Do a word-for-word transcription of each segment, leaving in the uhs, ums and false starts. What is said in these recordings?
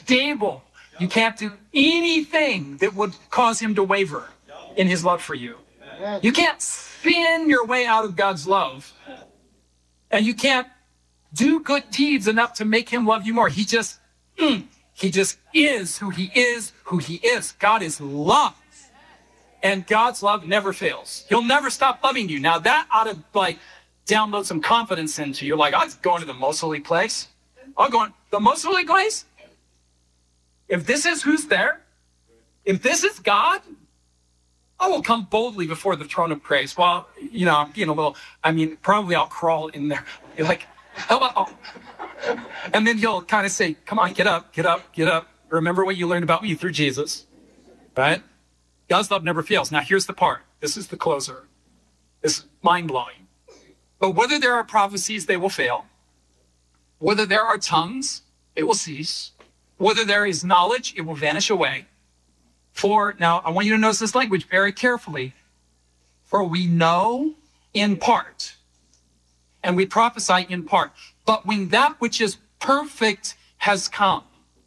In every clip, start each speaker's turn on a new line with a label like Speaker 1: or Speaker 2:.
Speaker 1: stable. You can't do anything that would cause him to waver in his love for you. You can't spin your way out of God's love. And you can't do good deeds enough to make him love you more. He just, mm, he just is who he is, who he is. God is love. And God's love never fails. He'll never stop loving you. Now that ought to like download some confidence into you. Like, I'm going to the most holy place. I'm going, the most holy place? If this is who's there, if this is God, I will come boldly before the throne of grace. Well, you know, I'm getting a little, I mean, probably I'll crawl in there. You're like, hello. And then you'll kind of say, come on, get up, get up, get up. Remember what you learned about me through Jesus, right? God's love never fails. Now, here's the part. This is the closer. It's mind-blowing. But whether there are prophecies, they will fail. Whether there are tongues, it will cease. Whether there is knowledge, it will vanish away. For, now, I want you to notice this language very carefully. For we know in part, and we prophesy in part. But when that which is perfect has come,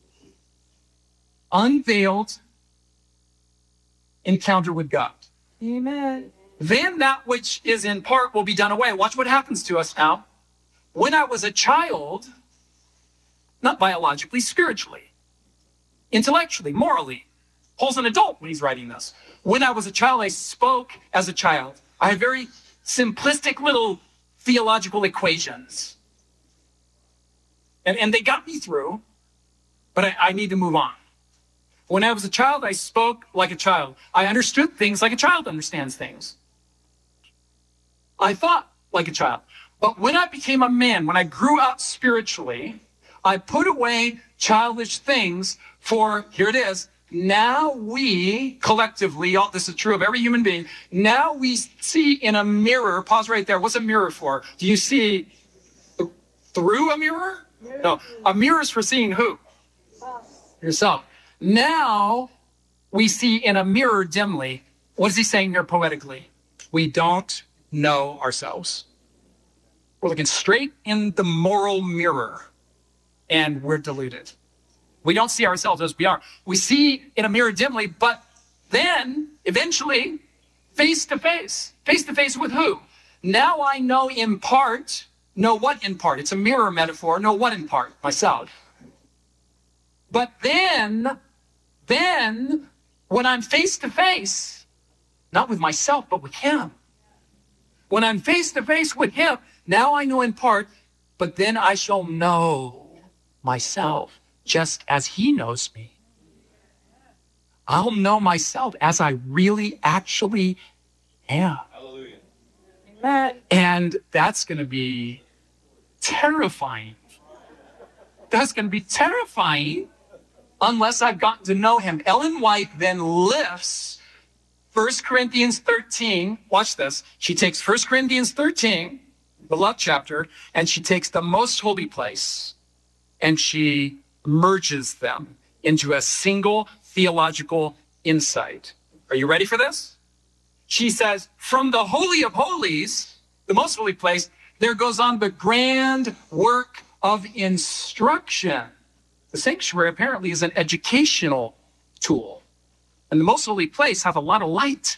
Speaker 1: unveiled encounter with God.
Speaker 2: Amen.
Speaker 1: Then that which is in part will be done away. Watch what happens to us now. When I was a child, not biologically, spiritually, intellectually, morally, Paul's an adult when he's writing this. When I was a child, I spoke as a child. I had very simplistic little theological equations. And, and they got me through, but I, I need to move on. When I was a child, I spoke like a child. I understood things like a child understands things. I thought like a child. But when I became a man, when I grew up spiritually, I put away childish things for, here it is, now we collectively, all this is true of every human being, now we see in a mirror, pause right there, what's a mirror for? Do you see th- through a mirror? No, a mirror is for seeing who? Yourself. Now we see in a mirror dimly. What is he saying here poetically? We don't know ourselves. We're looking straight in the moral mirror and we're deluded. We don't see ourselves as we are. We see in a mirror dimly, but then eventually face to face. Face to face with who? Now I know in part. Know what in part? It's a mirror metaphor. Know what in part? Myself. But then, then when I'm face to face, not with myself, but with him. When I'm face to face with him, now I know in part, but then I shall know myself just as he knows me. I'll know myself as I really actually am.
Speaker 3: Hallelujah.
Speaker 2: Amen.
Speaker 1: And that's going to be terrifying. That's going to be terrifying unless I've gotten to know him. Ellen White then lifts First Corinthians thirteen. Watch this. She takes First Corinthians thirteen, the love chapter, and she takes the most holy place and she merges them into a single theological insight. Are you ready for this? She says, from the Holy of Holies, the most holy place, there goes on the grand work of instruction. The sanctuary apparently is an educational tool. And the most holy place has a lot of light.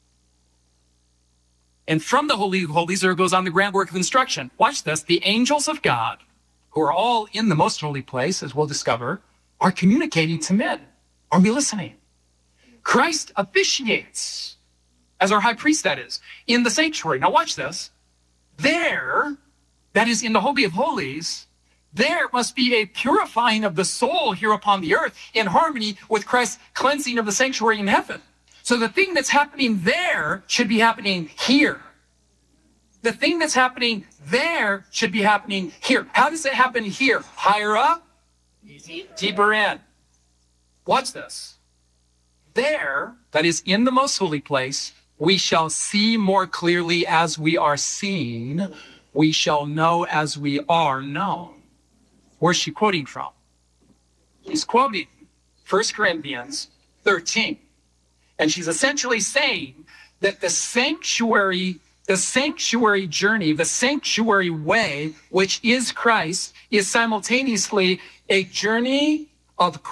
Speaker 1: And from the Holy of Holies, there goes on the grand work of instruction. Watch this. The angels of God, who are all in the most holy place, as we'll discover, are communicating to men. Are we listening? Christ officiates, as our high priest that is, in the sanctuary. Now watch this. There, that is in the Holy of Holies, there must be a purifying of the soul here upon the earth in harmony with Christ's cleansing of the sanctuary in heaven. So the thing that's happening there should be happening here. The thing that's happening there should be happening here. How does it happen here? Higher up? Deeper in. Watch this. There, that is in the most holy place, we shall see more clearly as we are seen. We shall know as we are known. Where's she quoting from? She's quoting First Corinthians thirteen. And she's essentially saying that the sanctuary, the sanctuary journey, the sanctuary way, which is Christ, is simultaneously a journey of